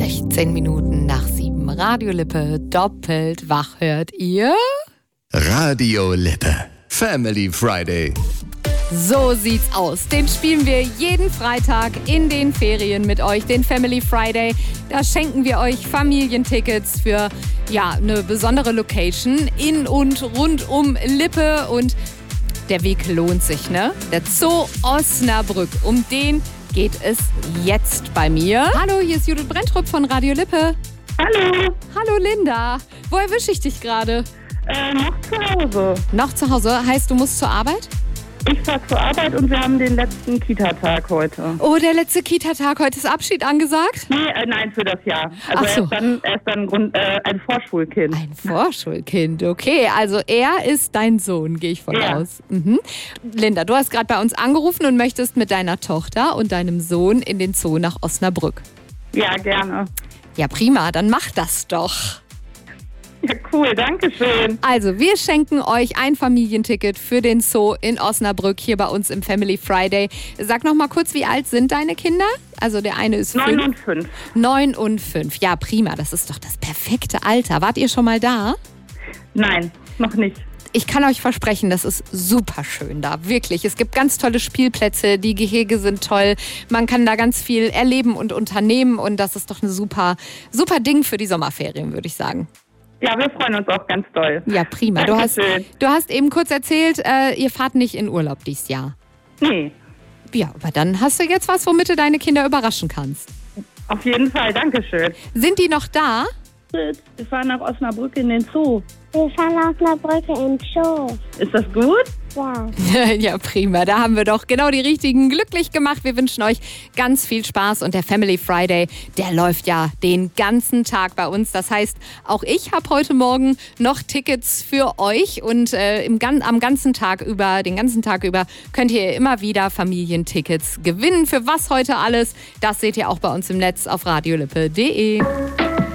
16 Minuten nach 7. Radio Lippe, doppelt wach hört ihr? Radio Lippe, Family Friday. So sieht's aus. Den spielen wir jeden Freitag in den Ferien mit euch, den Family Friday. Da schenken wir euch Familientickets für eine besondere Location in und rund um Lippe. Und der Weg lohnt sich, ne? Der Zoo Osnabrück, um den geht es jetzt bei mir. Hallo, hier ist Judith Brenntrup von Radio Lippe. Hallo. Hallo Linda. Wo erwische ich dich gerade? Noch zu Hause. Noch zu Hause? Heißt, du musst zur Arbeit? Ich fahre zur Arbeit und wir haben den letzten Kita-Tag heute. Oh, der letzte Kita-Tag. Heute ist Abschied angesagt? Nein, für das Jahr. Also Ach so. Er ist dann ein Vorschulkind. Ein Vorschulkind, okay. Also er ist dein Sohn, gehe ich von aus. Mhm. Linda, du hast gerade bei uns angerufen und möchtest mit deiner Tochter und deinem Sohn in den Zoo nach Osnabrück. Ja, gerne. Ja, prima. Dann mach das doch. Ja, cool, danke schön. Also, wir schenken euch ein Familienticket für den Zoo in Osnabrück hier bei uns im Family Friday. Sag noch mal kurz, wie alt sind deine Kinder? Also der eine ist 9 und 5. 9 und 5. Ja, prima. Das ist doch das perfekte Alter. Wart ihr schon mal da? Nein, noch nicht. Ich kann euch versprechen, das ist super schön da, wirklich. Es gibt ganz tolle Spielplätze, die Gehege sind toll. Man kann da ganz viel erleben und unternehmen und das ist doch ein super Ding für die Sommerferien, würde ich sagen. Ja, wir freuen uns auch ganz doll. Ja, prima. Du hast eben kurz erzählt, ihr fahrt nicht in Urlaub dieses Jahr. Nee. Ja, aber dann hast du jetzt was, womit du deine Kinder überraschen kannst. Auf jeden Fall, danke schön. Sind die noch da? Wir fahren nach Osnabrück in den Zoo. Wir fahren nach Osnabrück in den Zoo. Ist das gut? Ja. Ja, prima. Da haben wir doch genau die Richtigen glücklich gemacht. Wir wünschen euch ganz viel Spaß und der Family Friday, der läuft ja den ganzen Tag bei uns. Das heißt, auch ich habe heute Morgen noch Tickets für euch und den ganzen Tag über könnt ihr immer wieder Familientickets gewinnen. Für was heute alles, das seht ihr auch bei uns im Netz auf radiolippe.de.